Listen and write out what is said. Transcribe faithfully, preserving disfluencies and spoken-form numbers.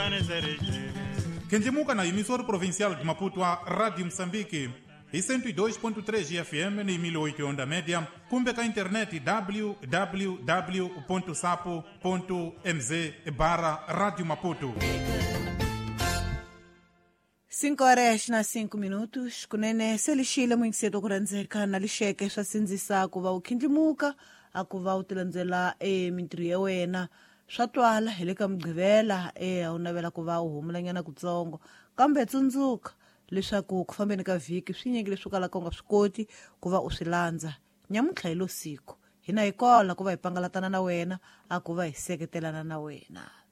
Kenjimuka na emissora provincial de Maputo a Rádio Moçambique e cento e dois ponto três F M na mil e oito onda média, kumbe ka internet w w w ponto sapo ponto m z barra Rádio Maputo. cinco horas na cinco minutos kunene selixile mwingiseto kurandzeka na lixeke swa sindzisa ku va u khindlimuka a ku va u tilandzela e mintirho ya wena swa twala hi le ka mugqivela e a wu navela ku va u humulanyana kutsongo kambe tsundzuka leswaku ku fambeni ka vhiki swi nyingi leswi kalaka u nga swi koti ku va u swi landza nyamuntlha hi lo siku hina hi kola ku va hi pangalatana na wena a ku va hi seketelana na wena.